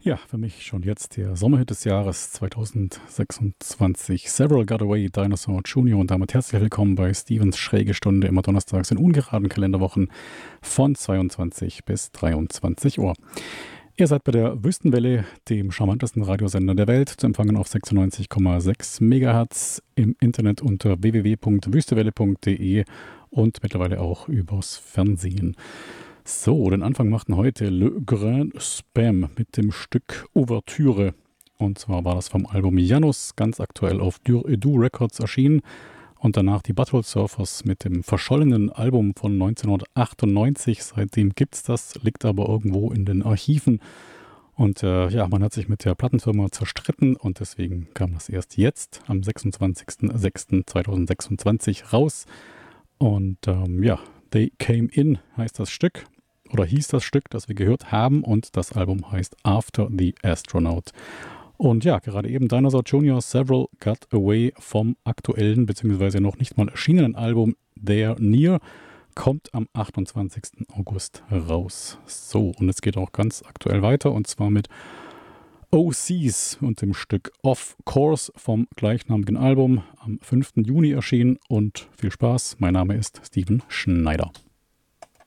Ja, für mich schon jetzt der Sommerhit des Jahres 2026. Several Got Away, Dinosaur Jr. Und damit herzlich willkommen bei Stevens Schräge Stunde, immer donnerstags in ungeraden Kalenderwochen von 22 bis 23 Uhr. Ihr seid bei der Wüstenwelle, dem charmantesten Radiosender der Welt, zu empfangen auf 96,6 MHz im Internet unter www.wüstewelle.de und mittlerweile auch übers Fernsehen. So, den Anfang machten heute Le Grand Spam mit dem Stück Ouvertüre. Und zwar war das vom Album Janus, ganz aktuell auf Dur et Dur Records erschienen. Und danach die Butthole Surfers mit dem verschollenen Album von 1998. Seitdem gibt's das, liegt aber irgendwo in den Archiven. Und man hat sich mit der Plattenfirma zerstritten und deswegen kam das erst jetzt am 26.06.2026 raus. Und They Came In heißt das Stück. Oder hieß das Stück, das wir gehört haben, und das Album heißt After the Astronaut. Und ja, gerade eben Dinosaur Jr. Several Got Away vom aktuellen, beziehungsweise noch nicht mal erschienenen Album There Near, kommt am 28. August raus. So, und es geht auch ganz aktuell weiter, und zwar mit OCs und dem Stück Of Course vom gleichnamigen Album, am 5. Juni erschienen. Und viel Spaß, mein Name ist Steven Schneider.